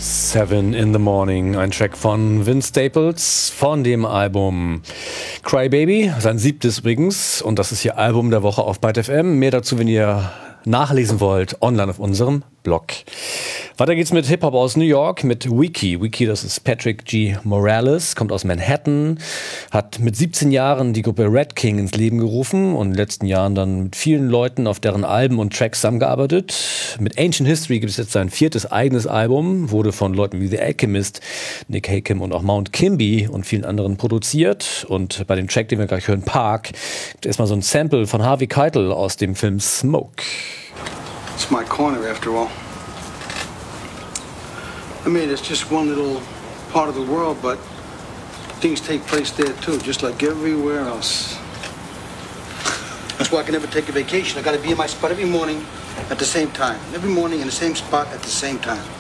Seven in the Morning, ein Track von Vince Staples von dem Album Cry Baby, sein 7. übrigens, und das ist Ihr Album der Woche auf Byte FM. Mehr dazu, wenn ihr nachlesen wollt, online auf unserem Blog. Weiter geht's mit Hip-Hop aus New York, mit Wiki. Wiki, das ist Patrick G. Morales, kommt aus Manhattan, hat mit 17 Jahren die Gruppe Red King ins Leben gerufen und in den letzten Jahren dann mit vielen Leuten auf deren Alben und Tracks zusammengearbeitet. Mit Ancient History gibt es jetzt sein 4. eigenes Album, wurde von Leuten wie The Alchemist, Nick Hakim und auch Mount Kimby und vielen anderen produziert. Und bei dem Track, den wir gleich hören, Park, gibt es erstmal so ein Sample von Harvey Keitel aus dem Film Smoke. It's my corner, after all. I mean, it's just one little part of the world, but things take place there too, just like everywhere else. That's why I can never take a vacation. I gotta be in my spot every morning at the same time. Every morning in the same spot at the same time.